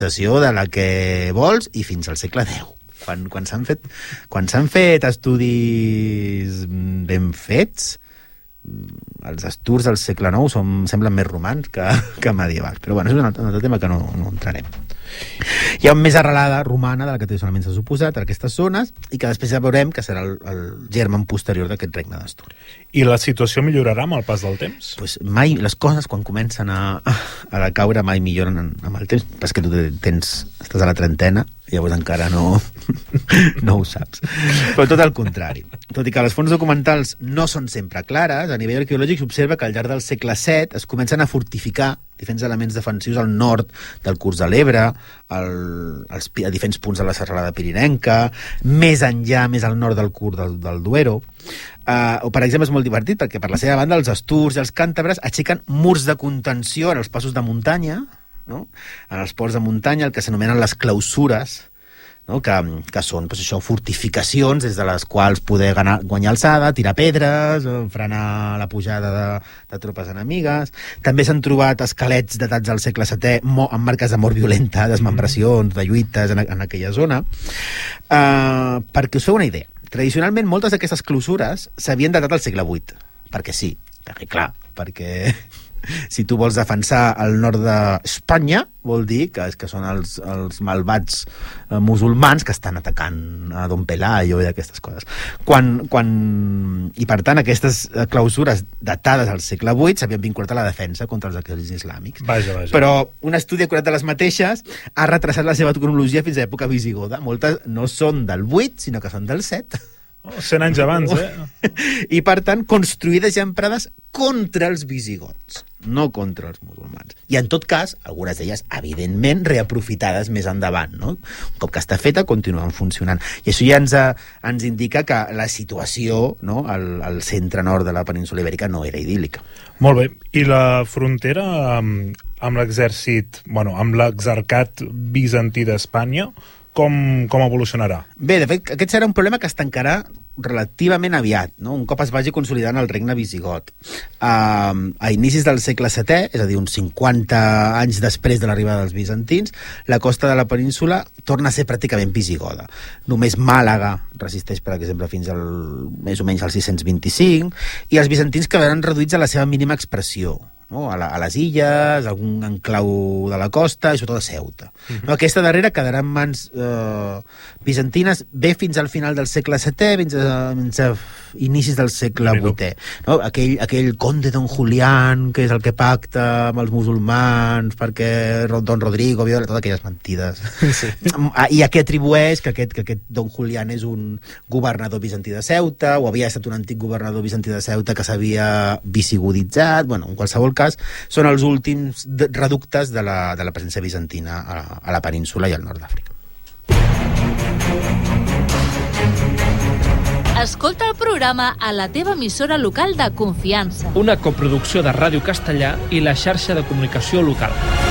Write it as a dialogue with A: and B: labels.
A: de la que vols i fins al segle X. Quan s'han fet estudis ben fets, els Asturs del segle IX semblen més romans que medievals. Però bueno, és un altre tema que no entrarem. Hi ha una més arrelada romana de la que tradicionalment s'ha suposat en aquestes zones i que després ja veurem que serà el germen posterior d'aquest regne d'Astúries.
B: I la situació millorarà amb el pas del temps?
A: Pues mai, les coses quan comencen a caure mai milloren amb el temps, perquè tu estàs a la trentena, llavors encara no ho saps. Però tot el contrari. Tot i que les fonts documentals no són sempre clares, a nivell arqueològic s'observa que al llarg del segle VII es comencen a fortificar diferents elements defensius al nord del curs de l'Ebre, a diferents punts de la serralada pirinenca, més enllà, més al nord del curs del Duero. O, per exemple, és molt divertit perquè per la seva banda els asturs i els càntabres aixequen murs de contenció en els passos de muntanya, no? En els ports de muntanya, el que s'anomenen les clausures, no? que són doncs això, fortificacions des de les quals poder guanyar alçada, tirar pedres, frenar la pujada de tropes enemigues. També s'han trobat esquelets datats al segle VII amb marques de mort violenta, desmembracions, de lluites en aquella zona. Perquè us feu una idea, tradicionalment moltes d'aquestes clausures s'havien datat al segle VIII, perquè sí, perquè si tu vols defensar el nord d'Espanya, vol dir que són els malvats musulmans que estan atacant a Don Pelayo i aquestes coses. I per tant, aquestes clausures datades al segle VIII s'havien vinculat a la defensa contra els exèrcits islàmics.
B: Vaja.
A: Però un estudi acurat de les mateixes ha retrasat la seva cronologia fins a l'època visigoda. Moltes no són del 8, sinó que són del 7.
B: 100 anys abans,
A: I, per tant, construïdes i emprades contra els visigots, no contra els musulmans. I, en tot cas, algunes d'elles, evidentment, reaprofitades més endavant, no? Un cop que està feta, continuen funcionant. I això ja ens indica que la situació, no, al centre-nord de la península Ibèrica no era idíl·lica.
B: Molt bé. I la frontera amb l'exèrcit, amb l'exarcat bizantí d'Espanya, com evolucionarà? Bé,
A: de fet, aquest serà un problema que es tancarà relativament aviat, no? Un cop es vagi consolidant el regne visigot. A inicis del segle VII, és a dir, uns 50 anys després de l'arribada dels bizantins, la costa de la península torna a ser pràcticament visigoda. Només Màlaga resisteix, per exemple, fins més o menys al 625, i els bizantins quedaran reduïts a la seva mínima expressió, no? A les illes, algun enclau de la costa i sobretot a Ceuta. No? Aquesta darrera quedarà en mans bizantines bé fins al final del segle VII, fins a inicis del segle VIII. No? Aquell conde Don Julián, que és el que pacta amb els musulmans perquè Don Rodrigo, totes aquelles mentides. Sí. I a què atribueix que aquest Don Julián és un governador bizantí de Ceuta, o havia estat un antic governador bizantí de Ceuta que s'havia visigoditzat. En qualsevol cas, són els últims reductes de la presència bizantina a la península i al nord d'Àfrica.
C: Escolta el programa a la teva emissora local de confiança.
D: Una coproducció de Ràdio Castellà i la xarxa de comunicació local.